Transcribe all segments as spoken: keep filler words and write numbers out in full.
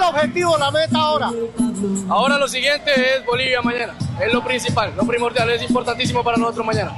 objetivo, la meta ahora? Ahora lo siguiente es Bolivia mañana. Es lo principal, lo primordial, es importantísimo para nosotros mañana.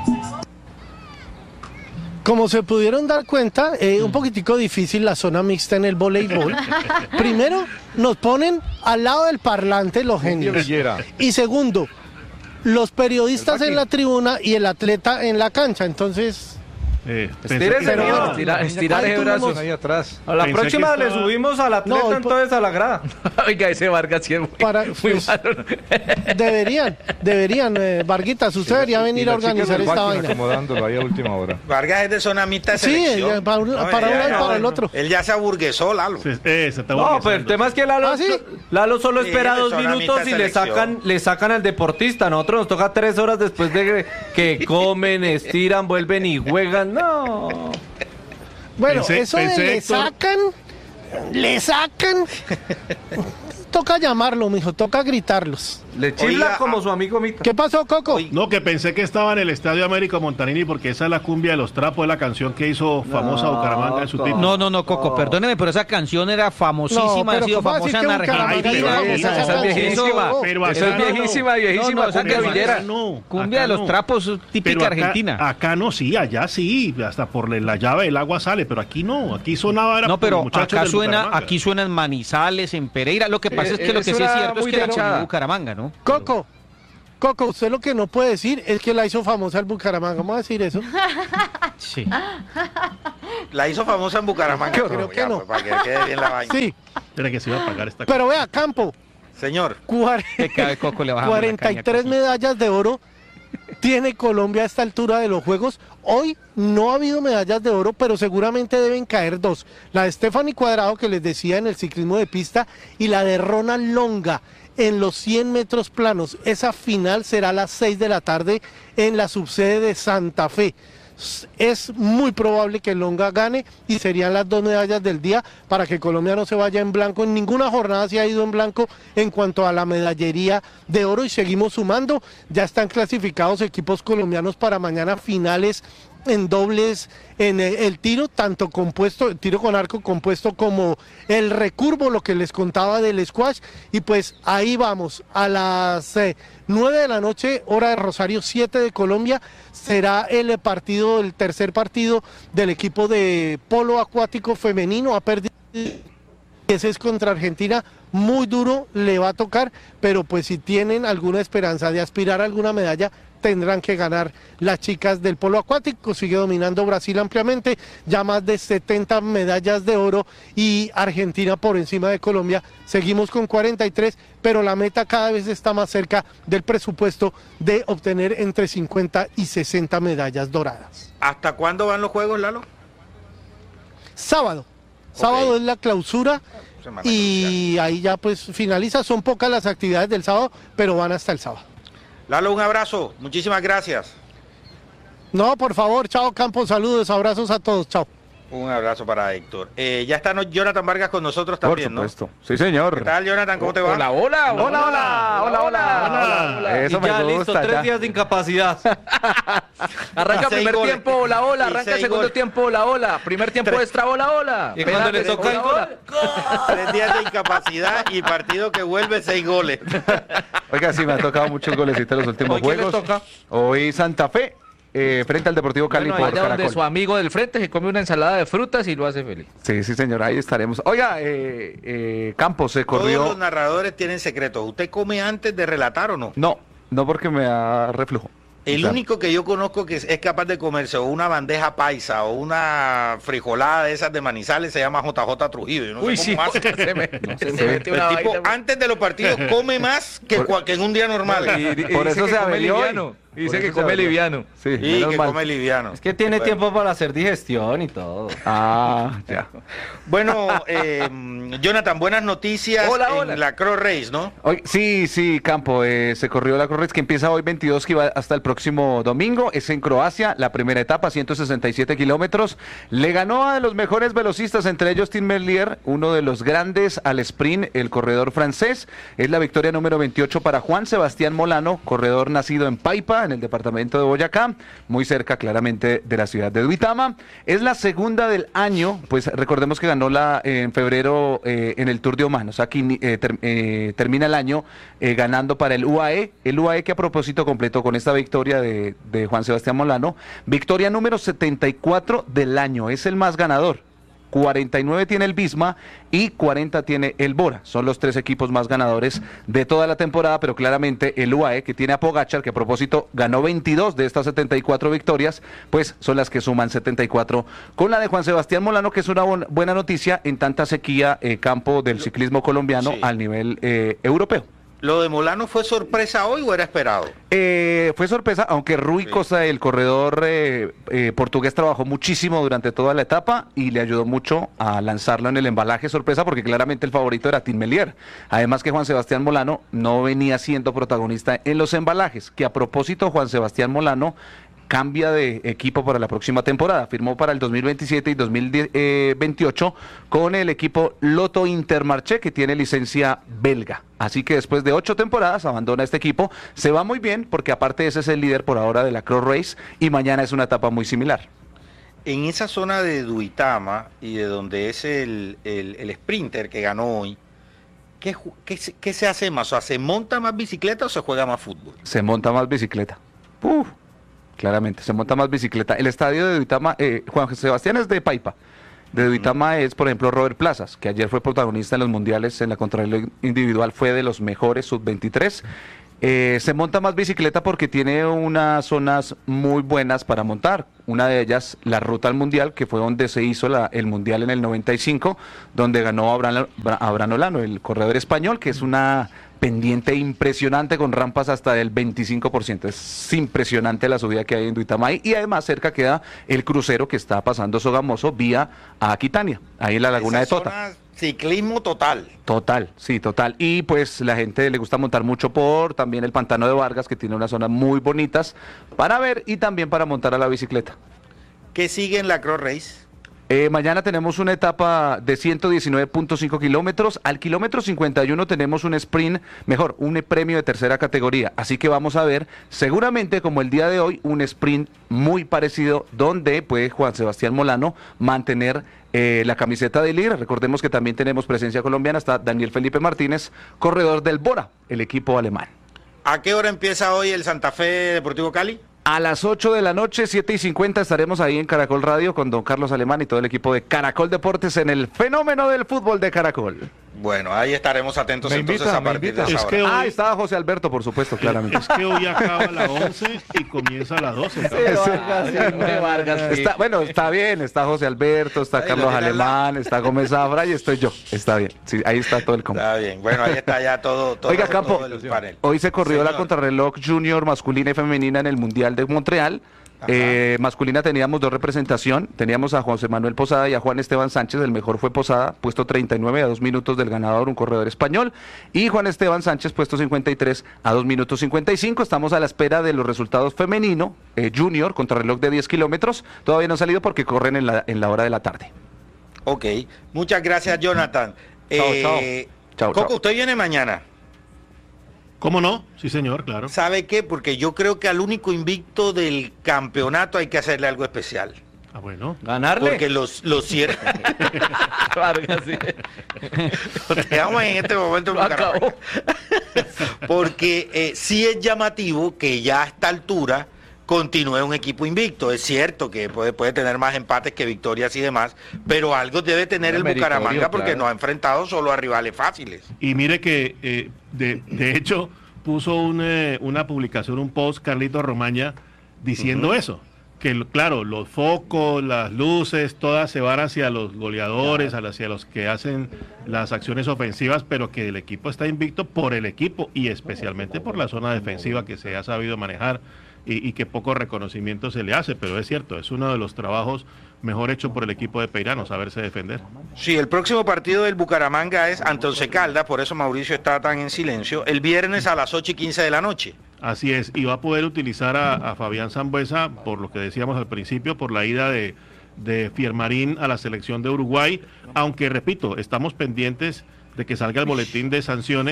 Como se pudieron dar cuenta, eh, un poquitico difícil la zona mixta en el voleibol. Primero, nos ponen al lado del parlante los genios. Y segundo, los periodistas en la tribuna y el atleta en la cancha. Entonces... Eh, Estírese, mío. Estirar, estirar ese brazo. Ahí atrás. A la Pensé próxima estaba... le subimos al atleta No, entonces a la grada. Oiga, ese Vargas sí es muy, Para, muy pues, malo. Deberían, deberían, eh, Varguitas, usted debería venir a organizar esta vaina. Acomodándolo ahí a última hora. Vargas es de zona mixta de Sí, selección. eh, para, un- No, para ya, uno y ya, para no, el otro. Él ya se aburguesó, Lalo. Sí, eh, se está No, pero el organizando. tema es que Lalo, ¿Ah, sí? Lalo solo Sí, espera de dos zona minutos mixta y le selección. sacan, le sacan al deportista. A nosotros nos toca tres horas después de que comen, estiran, vuelven y juegan. No. Bueno, Pensé- eso pensé, de le Héctor- sacan, le sacan. Toca llamarlo, mijo, toca gritarlos. Le chifla Oiga, como ah, su amigo Mita. ¿Qué pasó, Coco? Oiga. No, que pensé que estaba en el Estadio Américo Montanini porque esa es la cumbia de los trapos, es la canción que hizo famosa No, Bucaramanga en su co- título. No, no, no, Coco, perdóneme, pero esa canción era famosísima, No, ha pero sido ¿cómo va a famosa decir en que Bucaramanga Argentina. es Esa, esa es famosa? viejísima. Pero Esa es acá no. viejísima, viejísima, No, no, cumbia acá villera. no, Cumbia de acá los no. trapos, típica Pero acá, argentina. acá no, sí, allá sí, hasta por la llave el agua sale, pero aquí no, aquí sonaba era No, por los pero muchachos acá del suena, Bucaramanga. aquí suena en Manizales, en Pereira. Lo que pasa Eh, es que lo es que sí es una cierto es muy que la techada. comió Bucaramanga, ¿no? Coco, Coco, usted lo que no puede decir es que la hizo famosa el Bucaramanga. ¿Cómo va a decir eso? Sí. La hizo famosa en Bucaramanga. Creo pero que ya, no. pues, para que quede bien la vaina. Sí, Era que se iba a pagar esta pero vea, Campo, Señor, cuar- Que cada vez Coco le bajamos la cuarenta y tres caña, Coco. medallas de oro tiene Colombia a esta altura de los Juegos. Hoy no ha habido medallas de oro, pero seguramente deben caer dos. La de Stephanie Cuadrado, que les decía en el ciclismo de pista, y la de Ronald Longa en los cien metros planos. Esa final será a las seis de la tarde en la subsede de Santa Fe. Es muy probable que Longa gane y serían las dos medallas del día para que Colombia no se vaya en blanco. En ninguna jornada se ha ido en blanco en cuanto a la medallería de oro y seguimos sumando. Ya están clasificados equipos colombianos para mañana finales en dobles, en el, el tiro, tanto compuesto, el tiro con arco compuesto como el recurvo, lo que les contaba del squash. Y pues ahí vamos, a las eh, nueve de la noche, hora de Rosario, siete de Colombia, será el partido, el tercer partido del equipo de polo acuático femenino. Ha perdido, ese es contra Argentina, muy duro le va a tocar, pero pues si tienen alguna esperanza de aspirar a alguna medalla, tendrán que ganar las chicas del polo acuático. Sigue dominando Brasil ampliamente, ya más de setenta medallas de oro y Argentina por encima de Colombia. Seguimos con cuarenta y tres, pero la meta cada vez está más cerca del presupuesto de obtener entre cincuenta y sesenta medallas doradas. ¿hasta cuándo van los juegos, Lalo? Sábado, sábado Ok. es la clausura Semana y ahí ya pues finaliza. Son pocas las actividades del sábado, pero van hasta el sábado. Lalo, un abrazo. Muchísimas gracias. No, por favor, chao Campos, saludos, abrazos a todos, chao. Un abrazo para Héctor. Eh, ya está no- Jonathan Vargas con nosotros Por también, supuesto. ¿no? Sí, señor. ¿Qué tal, Jonathan? ¿Cómo te va? Hola, hola, Hola, hola, hola, hola, hola, hola. Eso Y me ya gusta, listo, ya. tres días de incapacidad. Arranca Seis primer goles. tiempo, hola, hola. Y Arranca seis segundo goles. tiempo, hola, hola. Primer tiempo Tres. extra, hola, hola. Y cuando le Penales, toca el hola, gol, hola. Tres días de incapacidad y partido que vuelve seis goles. Oiga, sí, me ha tocado muchos golecitos en los últimos ¿Hoy quién le juegos. toca? Hoy Santa Fe, eh, frente al Deportivo Cali Bueno, por allá donde Caracol. su amigo del frente se come una ensalada de frutas y lo hace feliz. Sí, sí, señor, ahí estaremos. Oiga, eh, eh, Campos se Todos corrió. los narradores tienen secretos. ¿Usted come antes de relatar o no? No, no porque me da reflujo. El O sea, único que yo conozco que es, es capaz de comerse o una bandeja paisa o una frijolada de esas de Manizales se llama J J Trujillo. Yo no Uy, sé sí, cómo hace. se me, se sí. metió El una tipo vaina. antes de los partidos come más que, Por- cua- que en un día normal. Y- y- y Por dice eso que se come averió hoy. liviano. Y Por dice que eso se come averió. liviano. Sí, Y menos que mal. come liviano. es que tiene Bueno. tiempo para hacer digestión y todo. Ah, ya. Bueno, eh, Jonathan, buenas noticias Hola, en hola. la Cross Race, ¿no? Hoy, sí, sí, Campo, eh, se corrió la Cross Race que empieza hoy veintidós, que va hasta el próximo domingo. Es en Croacia, la primera etapa, ciento sesenta y siete kilómetros. Le ganó a los mejores velocistas, entre ellos Tim Merlier, uno de los grandes al sprint, el corredor francés. Es la victoria número veintiocho para Juan Sebastián Molano, corredor nacido en Paipa Cauca, en el departamento de Boyacá, muy cerca claramente de la ciudad de Duitama. Es la segunda del año, pues recordemos que ganó la eh, en febrero eh, en el Tour de Oman, o sea, aquí eh, ter, eh, termina el año eh, ganando para el U A E, el U A E que a propósito completó con esta victoria de, de Juan Sebastián Molano, victoria número setenta y cuatro del año, es el más ganador. cuarenta y nueve tiene el Visma y cuarenta tiene el Bora. Son los tres equipos más ganadores de toda la temporada, pero claramente el U A E, que tiene a Pogačar, que a propósito ganó veintidós de estas setenta y cuatro victorias, pues son las que suman setenta y cuatro con la de Juan Sebastián Molano, que es una bon- buena noticia en tanta sequía eh, campo del ciclismo colombiano Sí. al nivel eh, europeo. ¿Lo de Molano fue sorpresa hoy o era esperado? Eh, fue sorpresa, aunque Rui Sí. Costa, el corredor eh, eh, portugués, trabajó muchísimo durante toda la etapa y le ayudó mucho a lanzarlo en el embalaje. Sorpresa porque claramente el favorito era Tim Melier. Además que Juan Sebastián Molano no venía siendo protagonista en los embalajes, que a propósito Juan Sebastián Molano cambia de equipo para la próxima temporada. Firmó para el dos mil veintisiete y dos mil veintiocho con el equipo Lotto Intermarché, que tiene licencia belga. Así que después de ocho temporadas abandona este equipo. Se va muy bien porque aparte ese es el líder por ahora de la Cross Race y mañana es una etapa muy similar. En esa zona de Duitama y de donde es el, el, el sprinter que ganó hoy, ¿qué, ju- qué, se- qué se hace más? O sea, ¿se monta más bicicleta o se juega más fútbol? Se monta más bicicleta. Uf, claramente, se monta más bicicleta. El estadio de Duitama, eh, Juan Sebastián es de Paipa. De Duitama es, por ejemplo, Robert Plazas, que ayer fue protagonista en los mundiales en la contrarreloj individual, fue de los mejores, sub veintitrés. Eh, se monta más bicicleta porque tiene unas zonas muy buenas para montar. Una de ellas, la Ruta al Mundial, que fue donde se hizo la, el Mundial en el noventa y cinco, donde ganó Abraham, Abraham Olano, el corredor español, que es una pendiente impresionante con rampas hasta del veinticinco por ciento. Es impresionante la subida que hay en Duitamay y además cerca queda el crucero que está pasando Sogamoso vía a Aquitania, ahí en la laguna Esa de Tota. zona, ciclismo total. Total, sí, total. Y pues la gente le gusta montar mucho por también el Pantano de Vargas, que tiene unas zonas muy bonitas para ver y también para montar a la bicicleta. ¿Qué sigue en la Cross Race? Eh, mañana tenemos una etapa de ciento diecinueve punto cinco kilómetros. Al kilómetro cincuenta y uno tenemos un sprint, mejor, un premio de tercera categoría. Así que vamos a ver, seguramente como el día de hoy, un sprint muy parecido donde puede Juan Sebastián Molano mantener eh, la camiseta de líder. Recordemos que también tenemos presencia colombiana, está Daniel Felipe Martínez, corredor del Bora, el equipo alemán. ¿A qué hora empieza hoy el Santa Fe Deportivo Cali? A las ocho de la noche, siete y cincuenta, estaremos ahí en Caracol Radio con don Carlos Alemán y todo el equipo de Caracol Deportes en el fenómeno del fútbol de Caracol. Bueno, ahí estaremos atentos Me entonces invita, a me partir de invita. esa Es hora. que hoy- Ah, estaba José Alberto, por supuesto, claramente. Es que hoy acaba a las once y comienza a las doce. ¿no? Hombre, Vargas, sí. Está, bueno, está bien, está José Alberto, está Ahí lo Carlos tiene al lado. Alemán, está Gómez Zafra y estoy yo. Está bien, sí, ahí está todo el combo. Está bien, bueno, ahí está ya todo, todo, Oiga, Campo, todo el panel. hoy se corrió la Señor. contrarreloj junior masculina y femenina en el Mundial de Montreal. Eh, masculina teníamos dos representación, teníamos a José Manuel Posada y a Juan Esteban Sánchez, el mejor fue Posada, puesto treinta y nueve a dos minutos del ganador, un corredor español, y Juan Esteban Sánchez, puesto cincuenta y tres a dos minutos cincuenta y cinco. Estamos a la espera de los resultados femenino, eh, junior, contrarreloj de diez kilómetros, todavía no han salido porque corren en la, en la hora de la tarde. Ok, muchas gracias, Jonathan. Chao, Eh, chao. Chao, Coco, chao. usted viene mañana. ¿Cómo no? Sí, señor, claro. ¿Sabe qué? Porque yo creo que al único invicto del campeonato hay que hacerle algo especial. Ah, bueno. ¿Ganarle? Porque los, los cierra. Vargas, sí. Dejamos en este momento en Lo acabó. Bucaramanga. Porque eh, sí es llamativo que ya a esta altura continúe un equipo invicto. Es cierto que puede, puede tener más empates que victorias y demás, pero algo debe tener Es el meritorio, Bucaramanga porque claro. nos ha enfrentado solo a rivales fáciles. Y mire que, eh, de, de hecho, puso un, eh, una publicación, un post, Carlito Romaña, diciendo eso. Que, lo- claro, los focos, las luces, todas se van hacia los goleadores, hacia los que hacen las acciones ofensivas, pero que el equipo está invicto por el equipo y especialmente por la zona defensiva que se ha sabido manejar y, y que poco reconocimiento se le hace. Pero es cierto, es uno de los trabajos mejor hecho por el equipo de Peirano, saberse defender. Sí, el próximo partido del Bucaramanga es ante Once Caldas, por eso Mauricio está tan en silencio, el viernes a las ocho y quince de la noche. Así es, y va a poder utilizar a, a Fabián Sambuesa, por lo que decíamos al principio, por la ida de, de Fiermarín a la selección de Uruguay, aunque repito, estamos pendientes de que salga el boletín de sanciones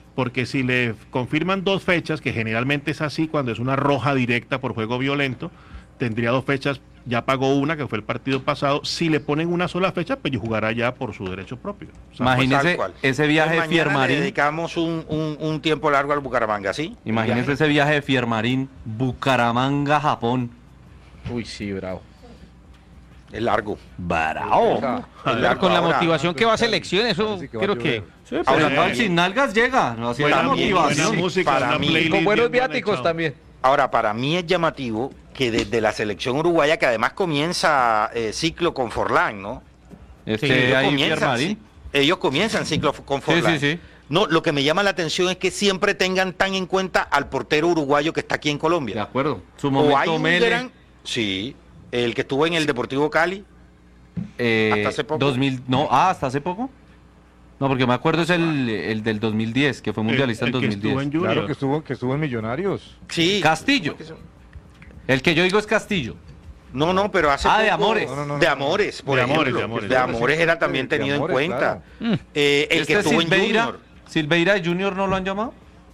porque si le confirman dos fechas, que generalmente es así cuando es una roja directa por juego violento, tendría dos fechas, ya pagó una, que fue el partido pasado. Si le ponen una sola fecha, pues jugará ya por su derecho propio. O sea, Imagínese Tal cual. ese viaje de Entonces, mañana Fiermarín. le dedicamos un, un, un tiempo largo al Bucaramanga, ¿sí? Imagínese Viaje. ese viaje de Fiermarín, Bucaramanga, Japón. Uy, sí, bravo. Es largo. Bravo. Es Pero largo. con la Ahora, motivación que va a selección, eso Parece que va a creo que... llover. Ahora, Sí, Ahora, sí. sin nalgas llega, no así es la buena, también, buena motivación. música, para una mí. playlist Con buenos bien buena viáticos echado. también. Ahora, para mí es llamativo que desde la selección uruguaya, que además comienza eh, ciclo con Forlán, ¿no? Este, Sí, Ellos ahí comienzan, Fiermarín. sí, ellos comienzan ciclo con Sí, Forlán. sí, sí. No, lo que me llama la atención es que siempre tengan tan en cuenta al portero uruguayo que está aquí en De Colombia. acuerdo. Su O hay momento un Mele. gran, sí, el que estuvo en el Deportivo Cali. eh, hasta hace poco. dos mil, no, ah, hasta hace poco. No, porque me acuerdo es el, el del dos mil diez, que fue mundialista El- en el que dos mil diez. estuvo en Junior. Claro que estuvo, que estuvo en Millonarios. Sí. Castillo. El que yo digo es Castillo. No, no, pero hace Ah, poco- de Amores. No, no, no, de no. Amores, por De ejemplo. Amores, de Amores. De Amores era también De tenido Amores, en cuenta. claro. Eh, el Este que estuvo Silveira, en Junior. Silveira y Junior no lo han llamado.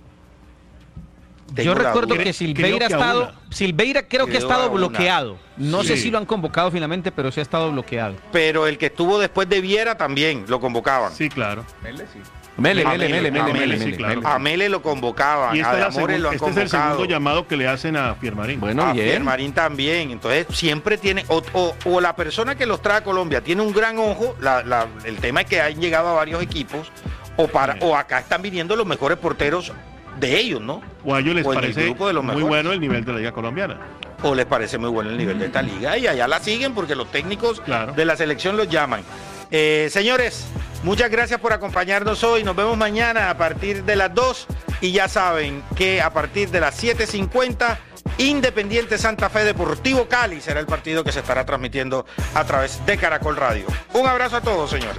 Tengo Yo la recuerdo duda. que Silveira ha Creo que a estado, una. Silveira creo que ha Quedó estado a una. bloqueado. No sé Sí. si lo han convocado finalmente, pero sí ha estado bloqueado. Pero el que estuvo después de Viera también lo convocaban. Sí, claro. Mele, A mele, Mele, mele, a mele, Mele, mele, sí, mele, claro. mele. A Mele lo convocaban, Y a esta De es la Amores segun- lo han este es el convocado. segundo llamado que le hacen a Fiermarín. Bueno, a bien. Fiermarín también. Entonces siempre tiene, o, o- o la persona que los trae a Colombia tiene un gran ojo, la- la- el tema es que han llegado a varios equipos, o para, Sí. o acá están viniendo los mejores porteros de ellos, ¿no? O a ellos les o en el parece grupo de los muy mejores. bueno el nivel de la liga colombiana. O les parece muy bueno el nivel de esta liga y allá la siguen porque los técnicos Claro. de la selección los llaman. Eh, señores, muchas gracias por acompañarnos hoy. Nos vemos mañana a partir de las dos y ya saben que a partir de las siete cincuenta Independiente Santa Fe Deportivo Cali será el partido que se estará transmitiendo a través de Caracol Radio. Un abrazo a todos, señores.